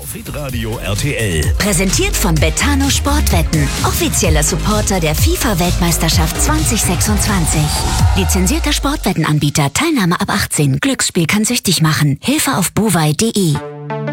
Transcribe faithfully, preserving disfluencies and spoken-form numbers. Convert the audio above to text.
auf hitradio R T L. Präsentiert von Betano Sportwetten. Offizieller Supporter der FIFA-Weltmeisterschaft zwanzig sechsundzwanzig. Lizenzierter Sportwettenanbieter. Teilnahme ab achtzehn. Glücksspiel kann süchtig machen. Hilfe auf bovai punkt de.